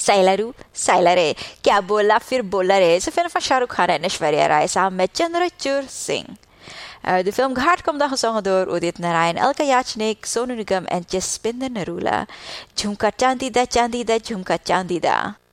Sailaru, Sailare, क्या बोला फिर बोला रे. Sa film van Shahrukh Khan en Aishwarya Rai samen met Chandrachur Singh. De film Ghaat komt dan gezongen door Udit Narayan, Alka Yachnik, Sonu Nigam en Jaspinder Narula. Jhumka Chandida, Chandida, Jhumka Chandida.